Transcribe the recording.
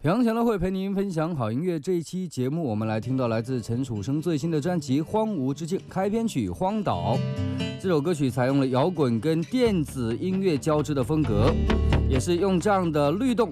平阳闲乐会陪您分享好音乐。这一期节目，我们来听到来自陈楚生最新的专辑《荒芜之境》开篇曲《荒岛》。这首歌曲采用了摇滚跟电子音乐交织的风格，也是用这样的律动